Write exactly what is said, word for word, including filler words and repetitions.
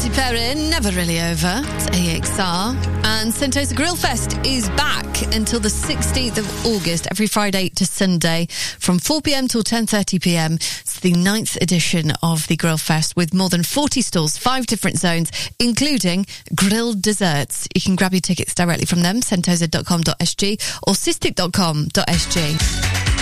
Katy Perry, Never Really Over. It's A X R. And Sentosa Grill Fest is back until the sixteenth of August, every Friday to Sunday, from four p.m. till ten thirty p.m. It's the ninth edition of the Grill Fest, with more than forty stalls, five different zones, including grilled desserts. You can grab your tickets directly from them, sentosa dot com dot s g or cystic dot com dot s g.